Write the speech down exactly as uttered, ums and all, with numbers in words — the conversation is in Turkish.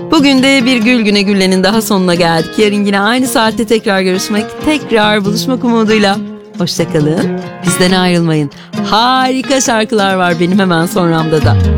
Bugün de bir Gül Güne Güllen'in daha sonuna geldik. Yarın yine aynı saatte tekrar görüşmek, tekrar buluşmak umuduyla. Hoşçakalın, bizden ayrılmayın. Harika şarkılar var benim hemen sonramda da.